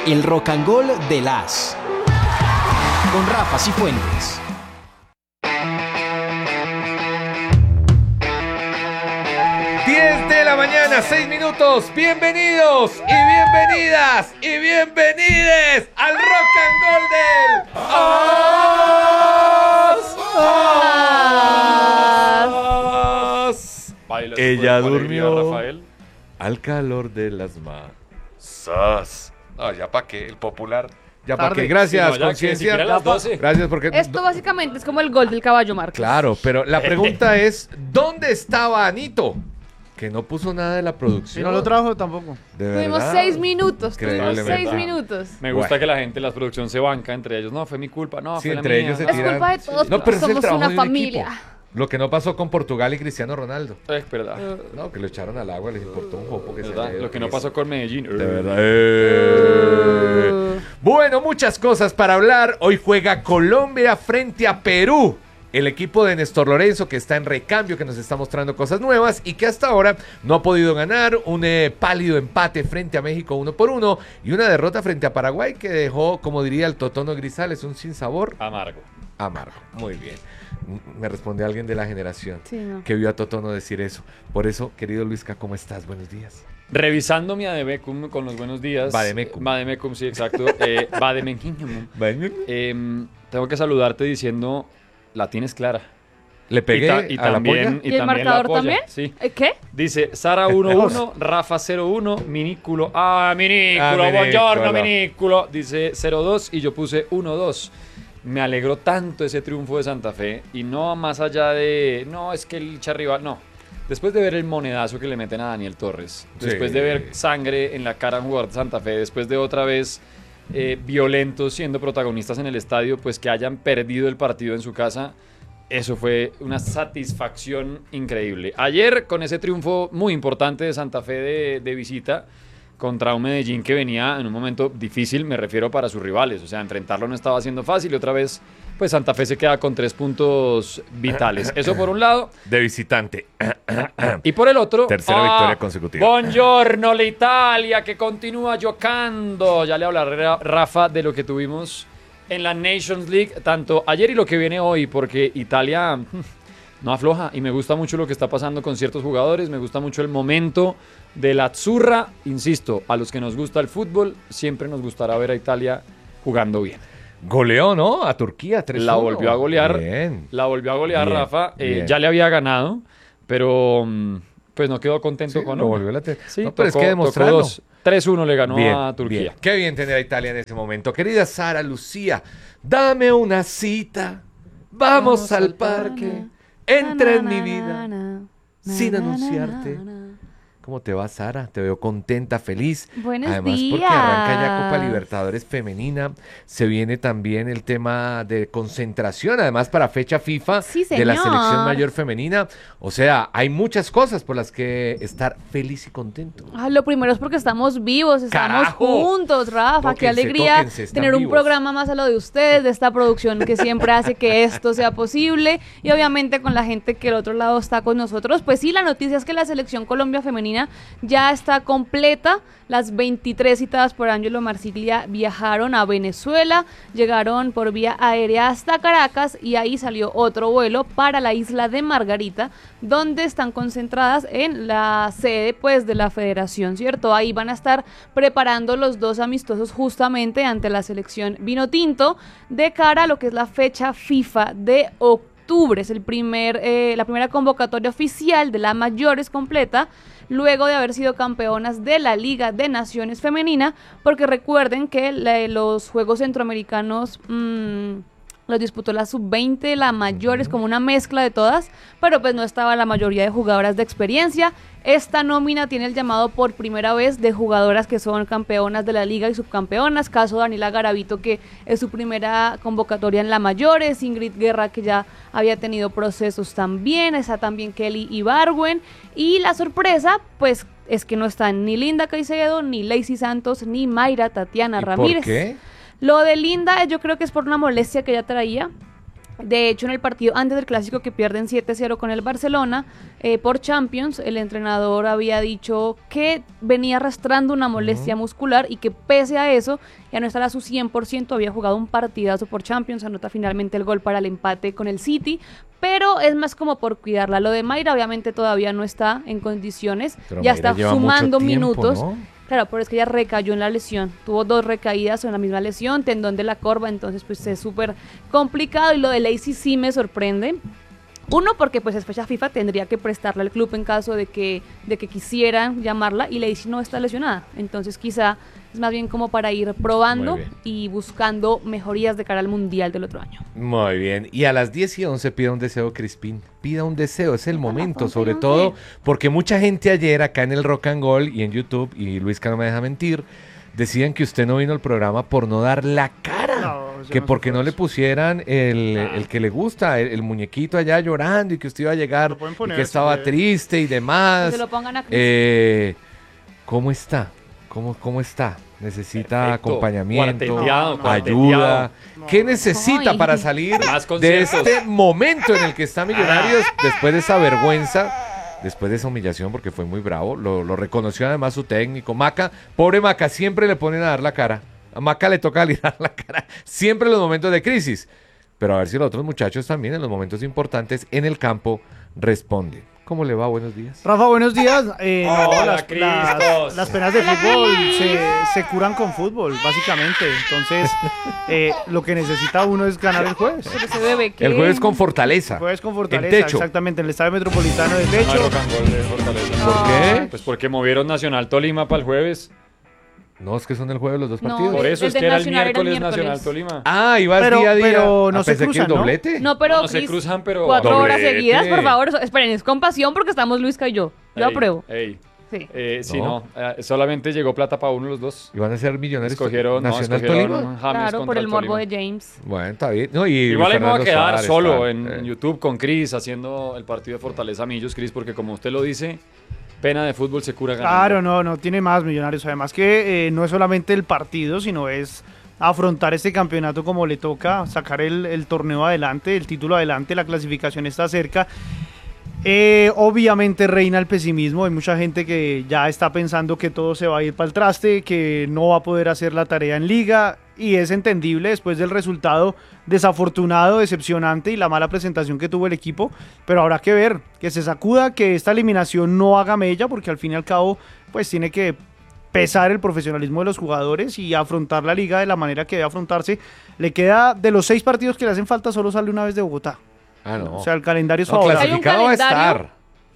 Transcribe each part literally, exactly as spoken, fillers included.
El Rock and Roll de las con Rafa Cifuentes. diez de la mañana, seis minutos. Bienvenidos y bienvenidas y bienvenides al Rock and Roll del As. As. Ella durmió Rafael al calor de las masas. No, ya pa' qué, el popular. Ya para qué, gracias, sí, no, conciencia. Gracias porque esto básicamente es como el gol del caballo Márquez. Claro, pero la pregunta es, ¿dónde estaba Anito? Que no puso nada de la producción. Y no lo trajo tampoco. ¿De tuvimos verdad? seis minutos, tuvimos seis minutos. Me gusta bueno. que la gente, la producción se banca entre ellos. No, fue mi culpa, no, sí, fue entre la ellos mía. se tiran. Es culpa de todos, no, pero somos una familia. Un Lo que no pasó con Portugal y Cristiano Ronaldo. Es verdad. No, que lo echaron al agua, les importó un poco que ¿verdad? se Lo que no pasó con Medellín. De verdad. Eh. Bueno, muchas cosas para hablar. Hoy juega Colombia frente a Perú. El equipo de Néstor Lorenzo, que está en recambio, que nos está mostrando cosas nuevas y que hasta ahora no ha podido ganar. Un eh, pálido empate frente a México uno por uno y una derrota frente a Paraguay que dejó, como diría el Totono Grisales, un sinsabor amargo. Amargo, muy bien. Me responde alguien de la generación sí, no. que vio a Totono decir eso. Por eso, querido Luisca, ¿cómo estás? Buenos días. Revisando mi Ademecum con los buenos días. Vademecum. Vademecum, sí, exacto. eh, Vademecum. eh, tengo que saludarte diciendo... La tienes clara. Le pegué y, ta, y a también, la polla. ¿Y, ¿Y el marcador también? Sí. ¿Qué? Dice Sara uno uno, Rafa cero uno, Minículo. Ah, Minículo, ah, buongiorno, Minículo. Dice cero dos y yo puse uno dos. Me alegró tanto ese triunfo de Santa Fe. Y no más allá de... No, es que el charrival... No. Después de ver el monedazo que le meten a Daniel Torres. Después sí. de ver sangre en la cara a un jugador de Santa Fe. Después de otra vez... Eh, violentos siendo protagonistas en el estadio, pues que hayan perdido el partido en su casa, eso fue una satisfacción increíble. Ayer con ese triunfo muy importante de Santa Fe de, de visita contra un Medellín que venía en un momento difícil, me refiero para sus rivales, o sea, enfrentarlo no estaba siendo fácil y otra vez pues Santa Fe se queda con tres puntos vitales. Eso por un lado. De visitante. Y por el otro... Tercera ah, victoria consecutiva. Buongiorno, la Italia, que continúa giocando. Ya le hablaré a Rafa de lo que tuvimos en la Nations League, tanto ayer y lo que viene hoy, porque Italia no afloja. Y me gusta mucho lo que está pasando con ciertos jugadores. Me gusta mucho el momento de la Azzurra. Insisto, a los que nos gusta el fútbol, siempre nos gustará ver a Italia jugando bien. Goleó, ¿no? A Turquía tres uno. La volvió a golear. Bien. La volvió a golear, bien, Rafa. Eh, bien. Ya le había ganado, pero pues no quedó contento sí, con lo volvió a la te... sí, no, pero tocó, es que demostrarlo. tres uno le ganó bien, a Turquía. Bien. Qué bien tener a Italia en ese momento. Querida Sara Lucía, dame una cita. Vamos, Vamos al, al parque. parque. Entra en mi vida na, na, sin na, anunciarte. Na, na, na. ¿Cómo te va, Sara? Te veo contenta, feliz. Buenos Además, días. porque arranca ya Copa Libertadores femenina. Se viene también el tema de concentración, además para fecha FIFA sí, de la selección mayor femenina. O sea, hay muchas cosas por las que estar feliz y contento. Ah, lo primero es porque estamos vivos, estamos ¡Carajo! juntos, Rafa. Tóquense, Qué alegría tóquense, tener un vivos. programa más a lo de ustedes, de esta producción que siempre hace que esto sea posible. Y obviamente con la gente que al otro lado está con nosotros. Pues sí, la noticia es que la selección Colombia femenina ya está completa. Las veintitrés citadas por Ángelo Marsiglia viajaron a Venezuela, llegaron por vía aérea hasta Caracas y ahí salió otro vuelo para la isla de Margarita, donde están concentradas en la sede pues de la federación, ¿cierto? Ahí van a estar preparando los dos amistosos justamente ante la selección Vinotinto de cara a lo que es la fecha FIFA de octubre. Es el primer, eh, la primera convocatoria oficial de la mayores completa, luego de haber sido campeonas de la Liga de Naciones Femenina, porque recuerden que la, los Juegos Centroamericanos mmm, los disputó la sub veinte, la mayor, es como una mezcla de todas, pero pues no estaba la mayoría de jugadoras de experiencia. Esta nómina tiene el llamado por primera vez de jugadoras que son campeonas de la liga y subcampeonas, caso Daniela Garavito, que es su primera convocatoria en la mayores, Ingrid Guerra, que ya había tenido procesos también, está también Kelly Ibargüen, y la sorpresa, pues, es que no están ni Linda Caicedo, ni Lacey Santos, ni Mayra Tatiana ¿Y Ramírez. por qué? Lo de Linda yo creo que es por una molestia que ella traía. De hecho, en el partido antes del Clásico que pierden siete cero con el Barcelona, eh, por Champions, el entrenador había dicho que venía arrastrando una molestia uh-huh. muscular y que pese a eso, ya no estará a su cien por ciento, había jugado un partidazo por Champions, anota finalmente el gol para el empate con el City, pero es más como por cuidarla. Lo de Mayra obviamente todavía no está en condiciones, pero ya Mayra está sumando tiempo, minutos. ¿no? Claro, pero es que ella recayó en la lesión, tuvo dos recaídas en la misma lesión, tendón de la corva, entonces pues es súper complicado y lo de Lacey sí me sorprende. Uno, porque pues es fecha FIFA, tendría que prestarla al club en caso de que, de que quisieran llamarla y Lacey no está lesionada, entonces quizá es más bien como para ir probando y buscando mejorías de cara al Mundial del otro año. Muy bien, y a las diez y once pida un deseo, Crispín, pida un deseo, es el momento, sobre todo porque mucha gente ayer acá en el Rock and Gold y en YouTube, y Luisca no me deja mentir, decían que usted no vino al programa por no dar la cara, no, que no porque no le pusieran el, ah. el que le gusta, el, el muñequito allá llorando y que usted iba a llegar y que estaba que... triste y demás. Que se lo pongan a eh, ¿Cómo está? ¿Cómo, ¿Cómo está? ¿Necesita Perfecto. acompañamiento, no, no, ayuda? No. ¿Qué necesita Ay. para salir de este momento en el que está Millonarios después de esa vergüenza, después de esa humillación, porque fue muy bravo? Lo, lo reconoció además su técnico. Maca, pobre Maca, siempre le ponen a dar la cara. A Maca le toca dar la cara siempre en los momentos de crisis. Pero a ver si los otros muchachos también en los momentos importantes en el campo responden. ¿Cómo le va? Buenos días. Rafa, buenos días. Eh, Hola, no, las, las, las penas de fútbol se, se curan con fútbol, básicamente. Entonces, eh, lo que necesita uno es ganar el jueves. Pero se debe que... El jueves con Fortaleza. El jueves con Fortaleza, en techo. Exactamente, en el Estadio Metropolitano de Techo. No, de Fortaleza. ¿Por qué? Pues porque movieron Nacional Tolima para el jueves. No, es que son el jueves los dos partidos. No, por eso es que era el miércoles, era miércoles Nacional Tolima. Ah, ibas pero, día a día. Pero no ah, se cruzan, que doblete. No, pero no, no se cruzan, pero cuatro doblete. horas seguidas, por favor. Esperen, es con pasión porque estamos Luisca y yo. Yo ey, apruebo. Ey. Sí. Eh, sí, no, no eh, solamente llegó plata para uno de los dos. ¿Y van a ser millonarios? Escogieron Nacional no, Tolima. Claro, por el morbo de James. Bueno, está bien. No, y igual ahí me voy a quedar Suárez, solo está, en, eh. en YouTube con Cris haciendo el partido de Fortaleza Millos, Cris, porque como usted lo dice, pena de fútbol se cura ganando. Claro, no, no tiene más Millonarios. Además que eh, no es solamente el partido, sino es afrontar este campeonato como le toca, sacar el, el torneo adelante, el título adelante, la clasificación está cerca. Eh, obviamente reina el pesimismo, hay mucha gente que ya está pensando que todo se va a ir para el traste, que no va a poder hacer la tarea en liga, y es entendible después del resultado desafortunado, decepcionante y la mala presentación que tuvo el equipo, pero habrá que ver, que se sacuda, que esta eliminación no haga mella, porque al fin y al cabo pues tiene que pesar el profesionalismo de los jugadores y afrontar la liga de la manera que debe afrontarse. Le queda, de los seis partidos que le hacen falta, solo sale una vez de Bogotá. Ah, no. O sea, el calendario es no, favorable. Clasificado va a estar.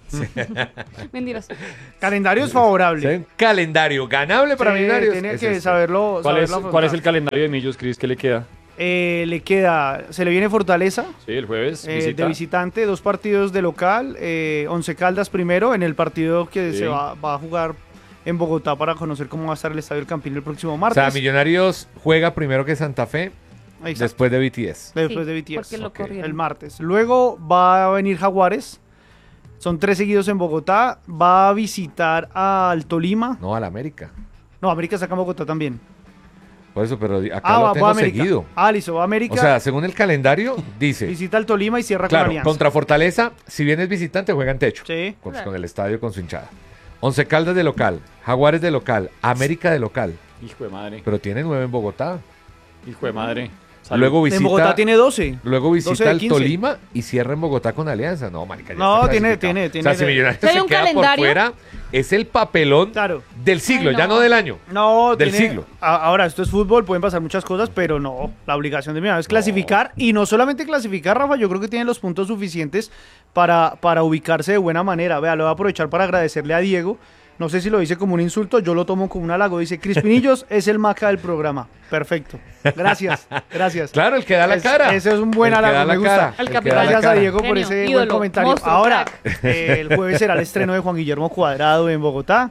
Mentiras. Calendario es favorable. ¿Sí? Calendario ganable para sí, Millonarios. Tiene que saberlo. ¿Cuál, saberlo es, ¿Cuál es el calendario de Millos, Cris? ¿Qué le queda? Eh, le queda, se le viene Fortaleza. Sí, el jueves. Eh, visita. De visitante, dos partidos de local. Eh, Once Caldas primero en el partido que sí. se va, va a jugar en Bogotá para conocer cómo va a estar el Estadio del Campín el próximo martes. O sea, Millonarios juega primero que Santa Fe. Exacto. Después de B T S. Después sí, de B T S. Lo okay. El martes. Luego va a venir Jaguares. Son tres seguidos en Bogotá. Va a visitar al Tolima. No, al América. No, América saca en Bogotá también. Por eso, pero acá ah, lo va, tengo va a seguido. Ah, listo, va a América. O sea, según el calendario, dice... Visita al Tolima y cierra claro, con Alianza. Contra Fortaleza, si bien es visitante, juega en techo. Sí. Con, claro. con el estadio, con su hinchada. Once Caldas de local. Jaguares de local. América de local. Hijo de madre. Pero tiene nueve en Bogotá. Hijo de madre. Salud. Luego visita, en Bogotá tiene doce. Luego visita el Tolima y cierra en Bogotá con Alianza. No, marica, ya no, tiene, tiene, tiene. O sea, si Millonarios se un queda calendario? por fuera, es el papelón claro. del siglo, Ay, no. ya no del año. No, del tiene, siglo. A, ahora, esto es fútbol, pueden pasar muchas cosas, pero no, la obligación de Millonarios es clasificar. No. Y no solamente clasificar, Rafa, yo creo que tienen los puntos suficientes para, para ubicarse de buena manera. Vea, lo voy a aprovechar para agradecerle a Diego. No sé si lo dice como un insulto, yo lo tomo como un halago. Dice, Crispinillos es el maca del programa. Perfecto. Gracias, gracias. Claro, el que da la es, cara. Ese es un buen el halago, me gusta. El el gracias a Diego por Genio, ese ídolo, buen comentario. monstruo, Ahora, eh, el jueves será el estreno de Juan Guillermo Cuadrado en Bogotá.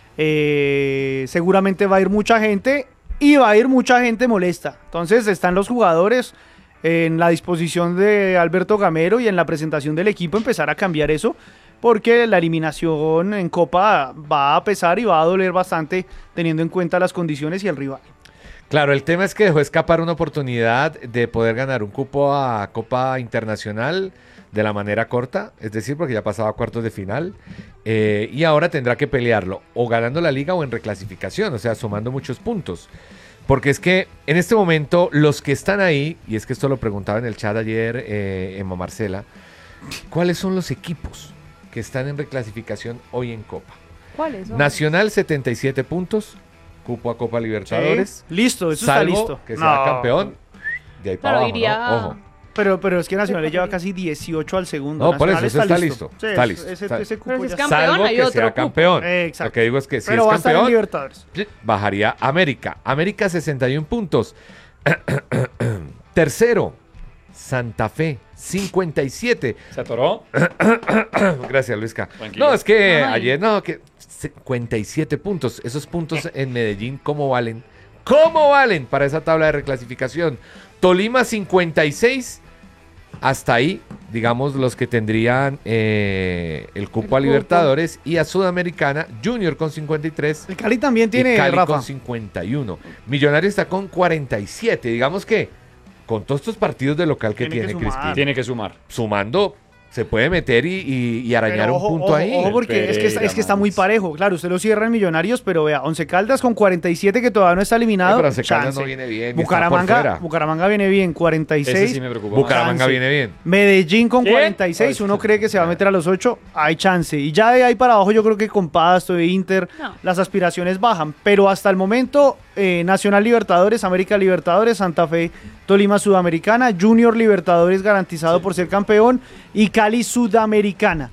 Eh, seguramente va a ir mucha gente y va a ir mucha gente molesta. Entonces están los jugadores en la disposición de Alberto Gamero y en la presentación del equipo empezar a cambiar eso, porque la eliminación en Copa va a pesar y va a doler bastante teniendo en cuenta las condiciones y el rival. Claro, el tema es que dejó escapar una oportunidad de poder ganar un cupo a Copa Internacional de la manera corta, es decir, porque ya pasaba a cuartos de final, eh, y ahora tendrá que pelearlo o ganando la liga o en reclasificación, o sea, sumando muchos puntos. Porque es que en este momento los que están ahí, y es que esto lo preguntaba en el chat ayer eh, Emma Marcela, ¿cuáles son los equipos que están en reclasificación hoy en Copa? ¿Cuáles son? Nacional, setenta y siete puntos, cupo a Copa Libertadores. Sí, listo, eso Salvo está listo. que sea No. campeón, de ahí para Claro, abajo, iría- ¿no? Ojo. Pero, pero es que Nacional le lleva casi dieciocho al segundo. No, por eso, Nacional eso está listo, Sí, está ese- listo, Ese, está- ese cupo Pero si ya es está. campeón, Salvo hay que otro sea cupo. campeón. Eh, exacto. Lo que digo es que si Pero es va a estar en campeón, Libertadores. bajaría América. América sesenta y uno puntos. Tercero, Santa Fe, cincuenta y siete. ¿Se atoró? Gracias, Luisca. Tranquilo. No, es que Ay. ayer, no, que cincuenta y siete puntos. Esos puntos en Medellín, ¿cómo valen? ¿Cómo valen para esa tabla de reclasificación? Tolima, cincuenta y seis. Hasta ahí, digamos, los que tendrían eh, el cupo El a cupo. Libertadores y a Sudamericana. Junior con cincuenta y tres. El Cali también tiene, y Cali Rafa. con cincuenta y uno. Millonario está con cuarenta y siete. Digamos que con todos estos partidos de local que Tiene que tiene, sumar. Crispín, Tiene que sumar. sumando, se puede meter y, y- y arañar Pero un ojo, punto ojo, ahí. ojo, porque es que, está, es que está muy parejo. Claro, usted lo cierra en Millonarios, pero vea, Once Caldas con cuarenta y siete que todavía no está eliminado. Eh, pero Once Caldas chance. no viene bien, y está por Bucaramanga, fuera. Bucaramanga viene bien, cuarenta y seis. Ese sí me preocupa. Bucaramanga chance. viene bien. Medellín con ¿Quién? cuarenta y seis, uno cree que se va a meter a los ocho, hay chance. Y ya de ahí para abajo yo creo que con Pasto e Inter No. las aspiraciones bajan. Pero hasta el momento, eh, Nacional Libertadores, América Libertadores, Santa Fe, Tolima Sudamericana, Junior Libertadores garantizado por ser campeón y Cali Sudamericana.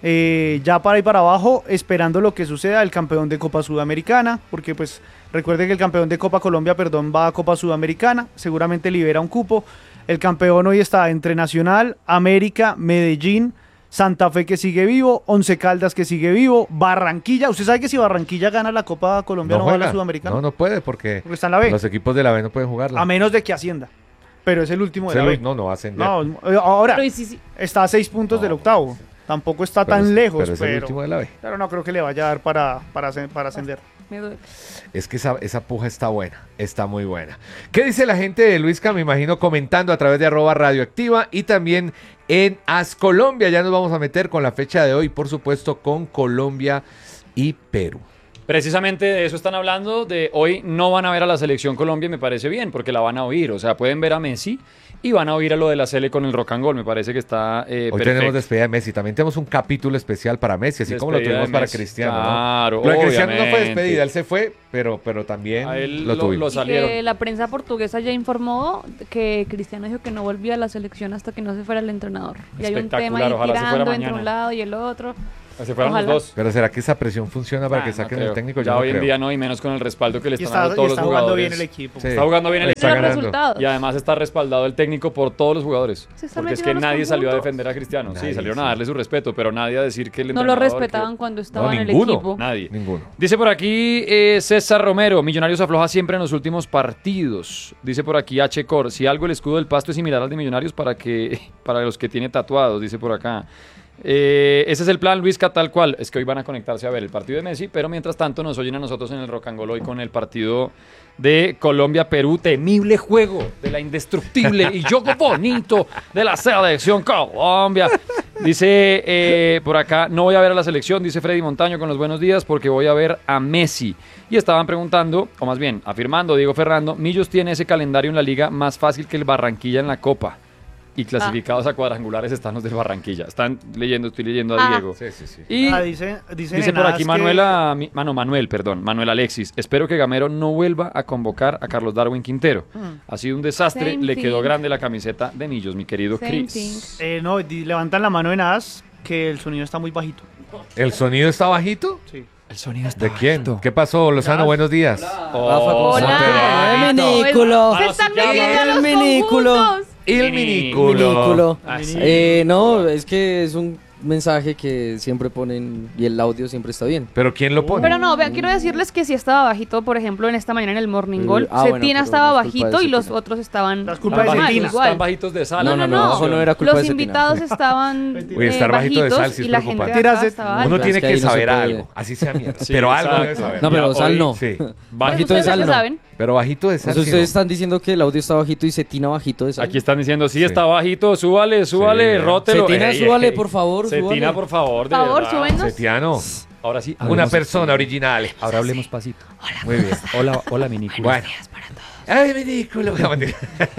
Eh, ya para ahí para abajo, esperando lo que suceda el campeón de Copa Sudamericana, porque pues recuerde que el campeón de Copa Colombia, perdón, va a Copa Sudamericana, seguramente libera un cupo. El campeón hoy está entre Nacional, América, Medellín, Santa Fe que sigue vivo, Once Caldas que sigue vivo, Barranquilla. ¿Usted sabe que si Barranquilla gana la Copa Colombia no, va a la juega. Sudamericana? No, no puede porque Porque está en la B, los equipos de la B no pueden jugarla. a menos de que ascienda. Pero es el último de Se la lo- B. no, no va a ascender. No, ahora Pero y si- si- está a seis puntos No. del octavo. Tampoco está Pero tan es- lejos, pero es el pero, último de la B. pero no creo que le vaya a dar para, para, ascen- para ascender. me duele. Es que esa, esa puja está buena, está muy buena. ¿Qué dice la gente de Luisca? Me imagino comentando a través de arroba radioactiva y también en As Colombia. Ya nos vamos a meter con la fecha de hoy, por supuesto, con Colombia y Perú. Precisamente de eso están hablando, de hoy no van a ver a la selección Colombia y me parece bien, porque la van a oír, o sea, pueden ver a Messi y van a oír a lo de la Sele con el rock and roll, me parece que está eh, Hoy perfecto. tenemos despedida de Messi. También tenemos un capítulo especial para Messi, así como lo Despedida tuvimos de para Messi. Cristiano. ¿no? Claro, Lo de Cristiano no fue obviamente. despedida, él se fue, pero, pero también A él lo lo- tuvimos. lo Y salieron. que la prensa portuguesa ya informó que Cristiano dijo que no volvía a la selección hasta que no se fuera el entrenador. Y hay un tema ahí Espectacular, ojalá se fuera tirando entre mañana. un lado y el otro. Se fueron los Ojalá. dos. Pero ¿será que esa presión funciona para Ah, que no saquen creo. el técnico? Yo Ya no hoy en creo. día no, y menos con el respaldo que le Y están está, dando y todos está los jugando jugadores. bien el equipo. Sí. Está jugando bien el Está Los equipo. ganando. resultados. Y además está respaldado el técnico por todos los jugadores. Se está Porque es que metiendo en los nadie salió a conjuntos. defender a Cristiano. Nadie, sí, salieron sí. a darle su respeto, pero nadie a decir que el No lo entrenador, respetaban que- cuando estaba No, en el ninguno. equipo. Nadie. Ninguno. Dice por aquí eh, César Romero, Millonarios afloja siempre en los últimos partidos. Dice por aquí H. Cor, si algo el escudo del Pasto es similar al de Millonarios para que para los que tiene tatuados, dice por acá. Eh, ese es el plan, Luisca, tal cual. Es que hoy van a conectarse a ver el partido de Messi, pero mientras tanto nos oyen a nosotros en el Rock and Roll hoy con el partido de Colombia-Perú. Temible juego de la indestructible y juego bonito de la selección Colombia. Dice eh, por acá, no voy a ver a la selección, dice Freddy Montaño con los buenos días, porque voy a ver a Messi. Y estaban preguntando, o más bien afirmando, Diego Ferrando, Millos tiene ese calendario en la liga más fácil que el Barranquilla en la Copa. Y clasificados a cuadrangulares están los del Barranquilla. Están leyendo, estoy leyendo a Ah. Diego. Sí, sí, sí. Y Ah, dice, dice, dice por Nenas aquí que- Manuela, mi- Mano, Manuel, perdón, Manuel Alexis. Espero que Gamero no vuelva a convocar a Carlos Darwin Quintero. Ha sido un desastre, Same le quedó thing. grande la camiseta de Millos, mi querido Same Chris. thing. Eh, no, di- levantan la mano en As que el sonido está muy bajito. ¿El sonido está bajito? Sí. El sonido está ¿De quién? bajito. ¿Qué pasó, Lozano? Ya. Buenos días. Oh, Hola. El minículo. Se están Así metiendo llama. a los El minículo. conjuntos. El Mini- minículo. Minículo. Ah, sí. Eh, no, es que es un mensaje que siempre ponen y el audio siempre está bien. ¿Pero quién lo pone? Pero no, vea, quiero decirles que si estaba bajito, por ejemplo, en esta mañana en el Morning Goal, Eh, ah, bueno, Cetina pero estaba no es culpa de bajito y los Cetina. otros estaban Las culpa de mal, Cetina. igual. Están bajitos de sal. No, no, no. Eso no era culpa Los de Cetina. invitados estaban Uy, estar eh, bajito de bajitos sal sí es y la gente de preocupante. acá Tírase- estaba Uno alta. Es tiene que que, ahí no se saber puede. algo, así sea mierda. Sí, pero algo exacto. debe saber. No, pero Ya, sal hoy- no. Sí, Bajito de ¿Ustedes sal qué no. saben? pero bajito de sal. Entonces sí ustedes no. están diciendo que el audio está bajito y Cetina bajito de sal. Aquí están diciendo, sí, Sí. está bajito, súbale, súbale, Sí. rótelo. Cetina, Ey, súbale, ey. por favor, Cetina, súbale. por favor, de Por favor, verdad. súbenos. Setiano, Ahora sí. una hablemos- persona original. Ahora hablemos pasito. Muy bien. Hola, hola, minículo. Bueno. Ay, ridículo. No, mentira.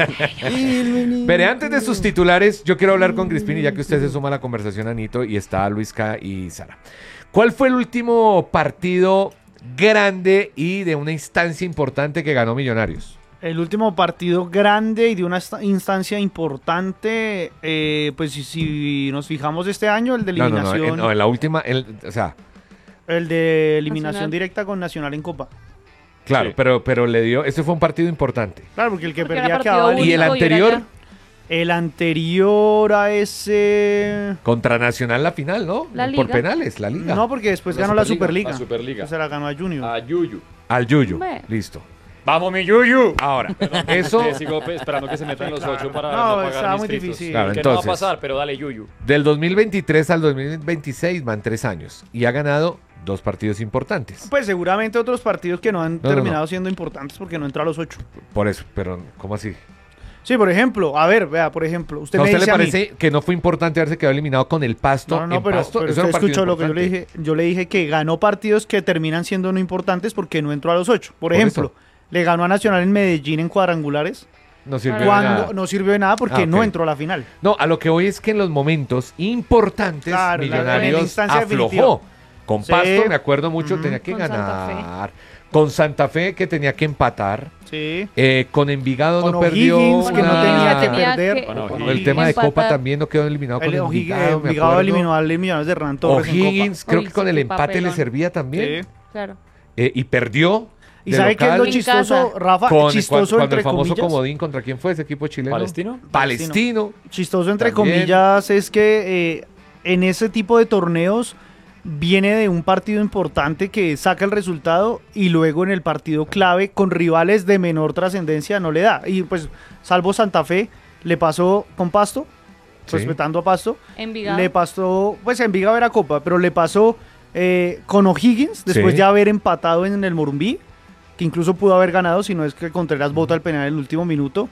Pero antes de sus titulares, yo quiero hablar con Crispini, ya que usted se suma a la conversación, Anito, y está Luis K. y Sara. ¿Cuál fue el último partido grande y de una instancia importante que ganó Millonarios? El último partido grande y de una esta- instancia importante, eh, pues si, si nos fijamos este año, el de No, no, eliminación, no, en, no, en la última, el- o sea, el de eliminación Nacional. directa con Nacional en Copa. claro, Sí. pero, pero le dio, ese fue un partido importante. Claro, porque el que Porque era perdía partido quedaba único ¿Y el eliminado. era anterior? ya. El anterior a ese... Contra Nacional la final, ¿no? La Por Liga. penales, la liga. No, porque después ganó la Superliga. La Superliga. O sea, la ganó a Junior. A Yuyu. Al Yuyu. Hombre. Listo. Vamos, mi Yuyu. Ahora, eso Sí, sigo pe- esperando que se metan los ocho para No, no, pagar estaba mis muy tritos. difícil. Claro, que no va a entonces. pasar, pero dale Yuyu. del dos mil veintitrés al dos mil veintiséis van tres años y ha ganado dos partidos importantes. Pues seguramente otros partidos que no han no, terminado no. siendo importantes porque no entró a los ocho. Por eso, pero ¿cómo así? Sí, por ejemplo, a ver, vea, por ejemplo, usted ¿A me usted le dice a mí- parece que no fue importante haberse quedado eliminado con el Pasto No, no, no, en pero, Pasto? pero Eso usted era un partido escuchó lo que yo le importante. dije. Yo le dije que ganó partidos que terminan siendo no importantes porque no entró a los ocho. Por, Por ejemplo, eso. le ganó a Nacional en Medellín en cuadrangulares No sirvió de cuando nada. no sirvió de nada porque Ah, ok. no entró a la final. No, a lo que voy es que en los momentos importantes Claro, la- en la Millonarios instancia aflojó. definitiva. Con Sí. Pasto, me acuerdo mucho, Ujú. tenía que Con Santa Fe. ganar. Con Santa Fe, que tenía que empatar. Sí. Eh, con Envigado Con no perdió. O'Higgins, que no una- tenía que tenía perder. que- Bueno, Con el tema de empatar. Copa también no quedó eliminado con El Envigado, Envigado, me Envigado acuerdo. eliminó al eliminador de Hernán Torres en O'Higgins, Copa. creo Uy, que con sí, el qué empate le papelón. servía también. Sí. Claro. Eh, y perdió. ¿Y de sabe qué es lo local En chistoso, casa. Rafa? con, chistoso cuando entre el famoso comillas. comodín, ¿contra quién fue ese equipo chileno? ¿Palestino? Palestino. Chistoso entre También. comillas es que eh, en ese tipo de torneos viene de un partido importante que saca el resultado y luego en el partido clave con rivales de menor trascendencia no le da. Y pues salvo Santa Fe, le pasó con Pasto, Sí. respetando a Pasto, Envigado. le pasó, pues en Envigado era Copa, pero le pasó eh, con O'Higgins después Sí. de haber empatado en el Morumbí, que incluso pudo haber ganado si no es que Contreras bota el penal en el último minuto.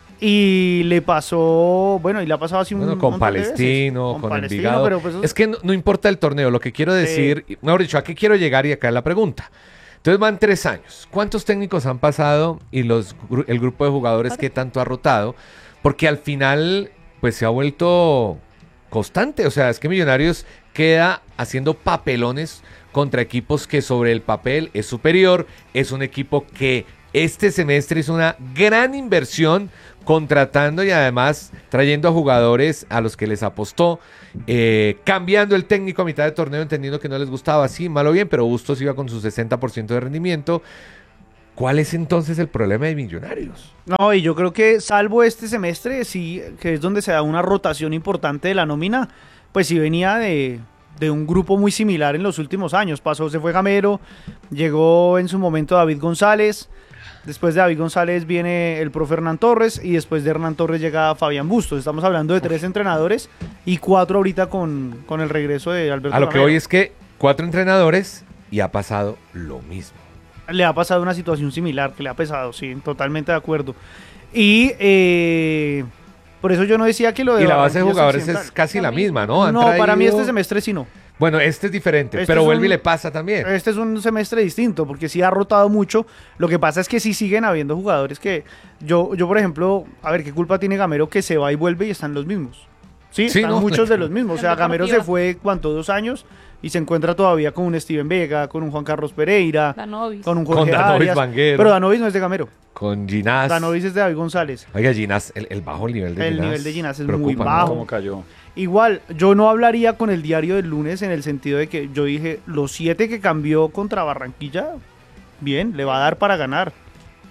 Y le pasó, bueno, y le ha pasado así un Bueno, con montón de veces. Palestino, con, Palestino, Envigado. pero pues, Es que no, no importa el torneo, lo que quiero decir, mejor dicho, ¿a qué quiero llegar? Y acá es la pregunta. Entonces van tres años. ¿Cuántos técnicos han pasado y los gru- el grupo de jugadores que tanto ha rotado? Porque al final, pues se ha vuelto constante. O sea, es que Millonarios queda haciendo papelones contra equipos que sobre el papel es superior. Es un equipo que este semestre hizo una gran inversión contratando y además trayendo a jugadores a los que les apostó, eh, cambiando el técnico a mitad de torneo, entendiendo que no les gustaba, sí, mal o bien, pero Bustos iba con su sesenta por ciento de rendimiento. ¿Cuál es entonces el problema de Millonarios? No, y yo creo que salvo este semestre, sí, que es donde se da una rotación importante de la nómina, pues sí venía de, de un grupo muy similar en los últimos años. Pasó, se fue Gamero, llegó en su momento David González, después de David González viene el profe Hernán Torres y después de Hernán Torres llega Fabián Bustos. Estamos hablando de tres entrenadores y cuatro ahorita con, con el regreso de Alberto A lo que Gamero. voy es que cuatro entrenadores y ha pasado lo mismo. Le ha pasado una situación similar, que le ha pesado, sí, totalmente de acuerdo. Y eh, por eso yo no decía que lo de Y la base de Barranquilla jugadores Occidental. es casi Lo la mismo. misma, ¿no? Han No, para mí traído- este semestre sí no. Bueno, este es diferente, Este pero es vuelve un- y le pasa también. Este es un semestre distinto, porque sí ha rotado mucho. Lo que pasa es que sí siguen habiendo jugadores que... Yo, yo por ejemplo, a ver, ¿qué culpa tiene Gamero que se va y vuelve y están los mismos? Sí, Sí, están no. muchos de los mismos. O sea, En Gamero se Deportiva. fue, ¿cuánto? Dos años y se encuentra todavía con un Steven Vega, con un Juan Carlos Pereira, Danovis. con un Con Jorge Danovis Arias. Vanguero. Pero Danovis no es de Gamero. Con Ginás. Danovis es de David González. Oiga, Ginás, el, el bajo nivel de El Ginás. nivel de Ginás es preocupa, muy ¿no? bajo. ¿Cómo cayó? Igual, yo no hablaría con el diario del lunes en el sentido de que yo dije, los siete que cambió contra Barranquilla, bien, le va a dar para ganar.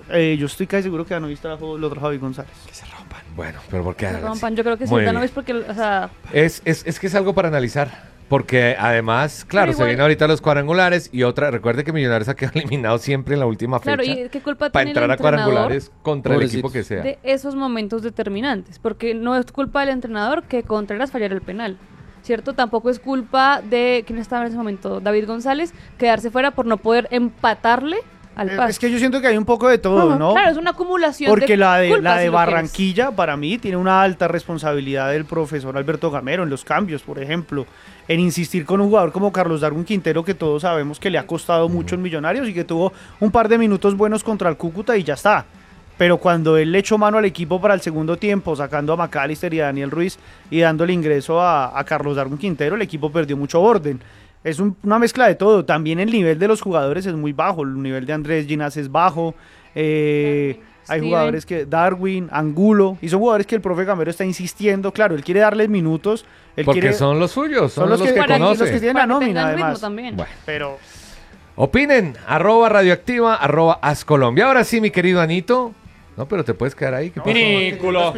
Eh, yo estoy casi seguro que Danovis trajo el otro Javi González. Que se rompan. Bueno, pero ¿por qué? Se rompan. Yo creo que sí, Muy no bien. es porque, o sea, Es, es, es que es algo para analizar. Porque además, claro, Pero se igual- vienen ahorita los cuadrangulares y otra, recuerde que Millonarios ha quedado eliminado siempre en la última claro, fecha. y qué culpa Para tiene el entrar a entrenador cuadrangulares contra el Pobrecitos. equipo que sea. de esos momentos determinantes, porque no es culpa del entrenador que Contreras fallara el penal, ¿cierto? Tampoco es culpa de, ¿quién estaba en ese momento? David González, quedarse fuera por no poder empatarle al Eh, Pasto. Es que yo siento que hay un poco de todo, Ajá, ¿no? Claro, es una acumulación Porque de la de, culpas, la si de lo quieres. Barranquilla, para mí, tiene una alta responsabilidad del profesor Alberto Gamero en los cambios, por ejemplo, en insistir con un jugador como Carlos Darwin Quintero, que todos sabemos que le ha costado mucho en Millonarios y que tuvo un par de minutos buenos contra el Cúcuta y ya está. Pero cuando él le echó mano al equipo para el segundo tiempo, sacando a McAllister y a Daniel Ruiz y dándole ingreso a, a Carlos Darwin Quintero, el equipo perdió mucho orden. Es un- una mezcla de todo. También el nivel de los jugadores es muy bajo. El nivel de Andrés Ginás es bajo. Eh, Darwin, hay Steven. jugadores que... Darwin, Angulo. Y son jugadores que el profe Gamero está insistiendo. Claro, él quiere darles minutos. Él Porque quiere, son los suyos, son, son los los que- que, para- conoce. los que tienen Para la que nómina, tengan ritmo además. también. Bueno. Pero... Opinen, arroba radioactiva, arroba Ascolombia. Ahora sí, mi querido Anito. No, pero te puedes quedar ahí. ¿Qué pasó? Minículo.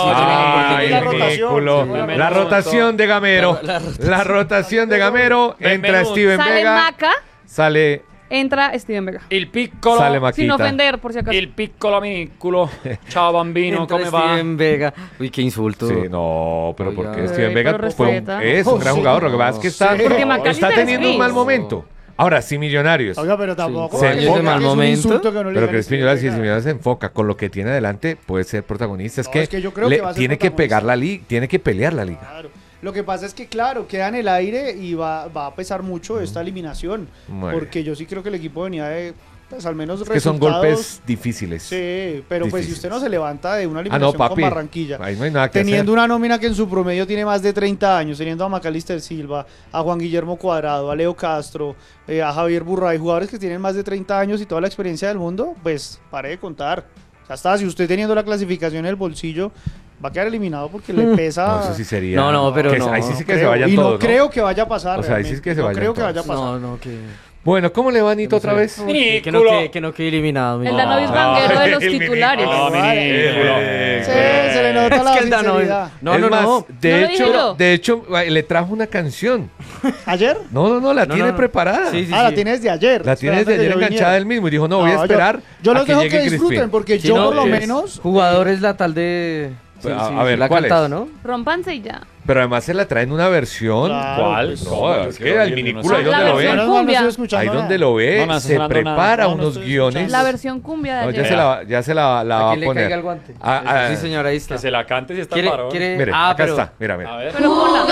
Ay, la rotación. ridículo. Sí, La rotación de Gamero. La- la La rotación de Gamero. Entra Benvenuto. Steven Sale Vega. Maca, Sale, entra Steven Vega. Il piccolo. sale Sin Maquita. ofender, por si acaso. Il piccolo minicolo. Ciao bambino, Entra come va? Steven Vega. Uy, qué insulto. Sí, no, pero Oiga. porque Steven Ay, Vega pero fue un- respeta. es un gran Sí. jugador. Lo que pasa es que está, Sí. Porque está McAllister es teniendo un mal gris. momento. Ahora, sí, Millonarios. Oiga, pero tampoco... Se porque enfoca. es mal un momento. insulto que no le Pero digan que a es Steven Millonarios, si Vega. Millonarios se enfoca con lo que tiene adelante, puede ser protagonista. Es No, que, es que yo creo le- que va a ser tiene que protagonista. pegar la liga, tiene que pelear la liga. Claro. Lo que pasa es que, claro, queda en el aire y va, va a pesar mucho esta eliminación. Muy Porque yo sí creo que el equipo venía de, pues al menos Es que son resultados- golpes difíciles. Sí, pero pues si difíciles. usted no se levanta de una Ah, eliminación no, papi. con Barranquilla, Ahí no hay nada que teniendo hacer. una nómina que en su promedio tiene más de treinta años, teniendo a Macalister Silva, a Juan Guillermo Cuadrado, a Leo Castro, eh, a Javier Burray, jugadores que tienen más de treinta años y toda la experiencia del mundo, pues pare de contar. Ya está, si usted teniendo la clasificación en el bolsillo, va a quedar eliminado porque le pesa. No, eso sí sería. No, no, pero que- no. Ahí sí, sí que Creo, se vayan y todos. no ¿no? creo que vaya a pasar. O sea, ahí sí es que se no vayan creo que todos. vaya a pasar. No, no, que... Bueno, ¿cómo le va Anito otra vez? Que no, Minículo. que, que no quede eliminado. mi El mamá. Danovis No, Vanguero de los el titulares. No, minículo. Eh, Sí, se le nota Es la que el Danovis- sinceridad. No, Es no, más, no. De No lo hecho, dije yo. de hecho, le trajo una canción. ¿Ayer? No, no, no, la No, tiene no, no. preparada. Sí, sí, ah, la sí. tienes de ayer. La tiene esperando desde que ayer yo enganchada viniera. él mismo y dijo, no, voy a No, yo- esperar Yo, a los que dejo llegue que disfruten Crispin. porque Sí, yo no, por lo es- menos... Jugadores la tal de... Sí, A- sí, a ver, la ha ¿cuál cantado, es? ¿no? Rompanse y ya. Pero además se la trae en una versión. Claro, ¿Cuál? pues, No, Yo es quiero que al oírlo, minículo no ahí sé. La donde lo versión ve. Menos mal no cumbia. estoy escuchando Ahí nada. donde lo ve, No me está se sonando nada. prepara No, no unos estoy guiones. escuchando. La versión cumbia de No, ayer. ya se la, ya se la, la va ¿A a quién le poner. caiga el guante? Ah, ah, Sí, señor, ahí está. Que se la cante si está ¿Quiere, varón. quiere... Mire, ah, acá pero... está. Mira, mira. A ver. Pero ponla.